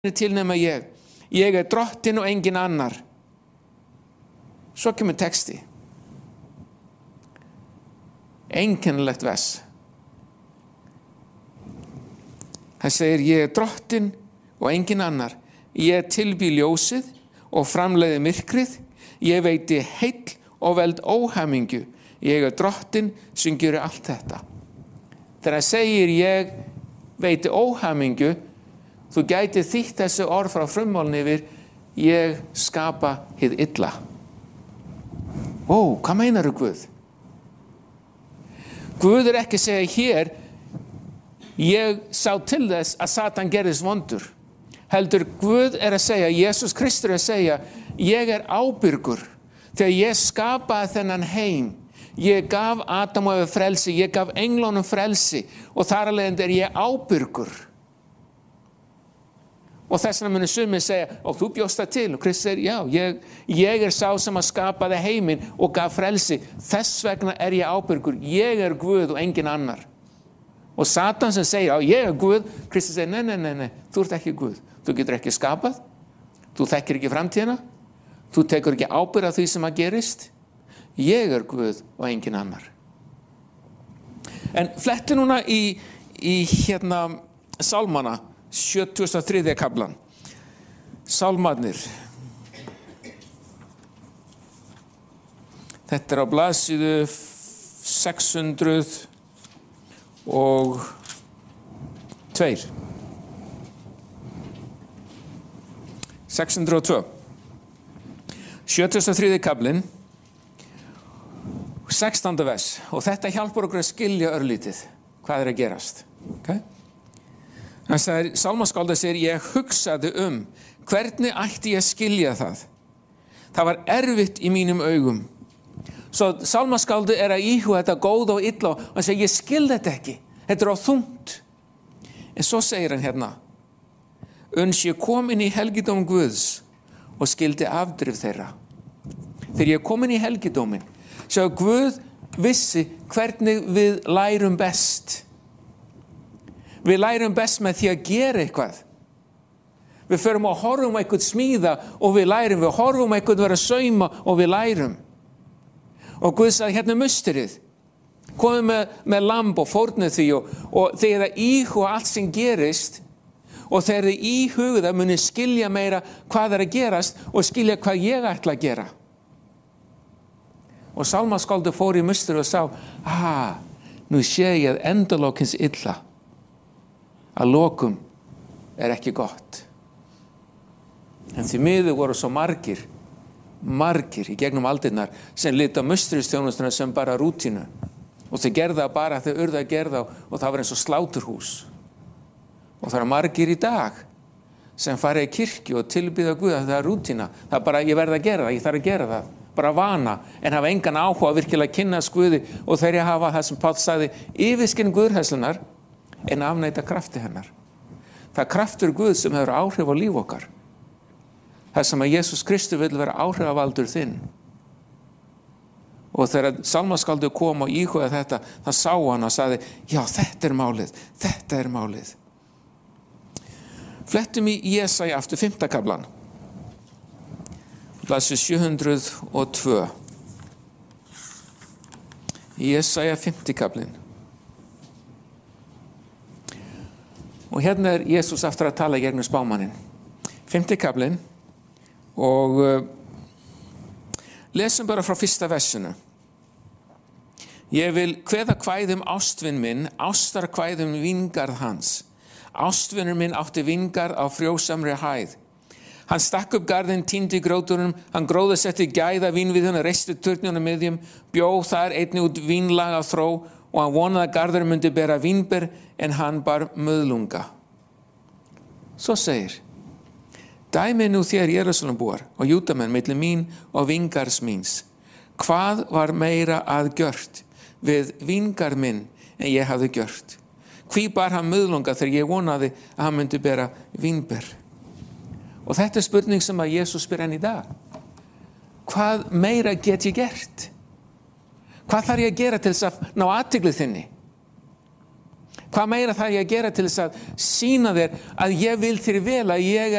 til nema ég drottinn og engin annar. Svo kemur texti, einkennilegt vers. Það segir, ég drottinn og engin annar, ég tilbý ljósið og framleiði myrkrið, ég veiti heill og veld óhamingju, ég drottinn sem gerir allt þetta. Þegar það segir ég veiti óhamingju, þú gæti þýtt þessu orð frá frummálni yfir, ég skapa hið illa. Hvað meinarðu Guð? Guð ekki að segja hér, ég sá til þess að Satan gerðist vondur. Heldur Guð að segja, Jesús Kristur að segja, ég ábyrgur. Þegar ég skapaði þennan heim, ég gaf Adam og Evu frelsi, ég gaf englunum frelsi og þar af leiðandi ég ábyrgur. Og þess vegna munu sumir segja, þú bjóst það til. Og Kristur segir, já, ég sá sem að skapaði heiminn og gaf frelsi. Þess vegna ég ábyrgur. Ég Guð og engin annar. Og Satan sem segir, ég Guð. Kristur segir, nei, þú ert ekki Guð. Þú getur ekki skapað. Þú þekkir ekki framtíðina. Þú tekur ekki ábyrgð á því sem að gerist. Ég Guð og engin annar. En fletti núna í Sálmana, 73. kaflan. Sálmarnir. Þetta á blaðsíðu 602. 602. 73. kaflinn, 16. vers. Og þetta hjálpar okkur að skilja örlítið hvað að gerast. Okay? Sálmaskáldið segir, ég hugsaði hvernig ætti ég að skilja það. Það var erfitt í mínum augum. Svo sálmaskáldið að íhuga þetta góð og illa og hann segir, ég skil þetta ekki. Þetta á þungt. En svo segir hann hérna, uns ég kom inn í helgidóm Guðs og skildi afdrif þeirra. Þegar ég kom inn í helgidómin, svo Guð vissi hvernig við lærum best. Við lærum best með því að gera eitthvað. Við förum og horfum eitthvað smíða og við lærum. Við horfum eitthvað vera að sauma og við lærum. Og Guð sagði, hérna musterið. Komið með lamb og fórnið því og þegar það íhuga allt sem gerist og þegar þið íhuga það muni skilja meira hvað að gerast og skilja hvað ég ætla að gera. Og sálmaskáldið fór í musterið og sá, nú sé ég að endalókins illa. Að lokum ekki gott. En því miður voru svo margir í gegnum aldirnar sem litu á musteristjónustuna sem bara rútínu. Og þau gerða bara þau urðu að gerða og það var eins og sláturhús. Og það margir í dag sem fara í kirkju og tilbiðja Guð að það rútína. Það bara, ég verð að gera það, ég þarf að gera það. Bara vana, en hafa engan áhuga virkilega að kynnast Guði og þeir hafa það sem Páll sagði, yfirskinn Guðhræðslunnar en afneita krafti hennar. Það kraftur Guð sem hefur áhrif á líf okkar. Það sem að Jesús Kristur vill vera áhrifavaldur þinn. Og þegar sálmaskáldið kom og íhugaði þetta, það sá hann og sagði, já, þetta er málið. Flettum í Jesaja aftur 5. kaflan. Blaðsíðu 702. Jesaja 5. kaflinn. Og hérna Jesús aftur að tala gegnum spámannin. 5. kaflinn og lesum bara frá 1. versinu. Ég vil kveða kvæðum ástvin minn, ástarkvæðum víngarð hans. Ástvinur minn átti víngarð á frjósamri hæð. Hann stakk upp garðinn, týndi grótunum, hann gróðasetti gæða vínviðuna, reisti turnunum miðjum, bjó þar einnig út vínlag á þró og hann vonaði að garðurinn myndi bera vínber en hann bar möðlunga. Svo segir, dæmi nú þér Jerúsalembúar og Júdamenn milli mín og víngarðs míns. Hvað var meira að gjört við víngarð minn en ég hafði gjört? Hví bar hann möðlunga þegar ég vonaði að hann myndi bera vínber? Og þetta spurning sem að Jesús spyr enn í dag. Hvað meira get ég gert? Hvað þarf ég að gera til þess að ná athygli þinni? Hvað meira það ég að gera til þess að sýna þér að ég vil þér vel, að ég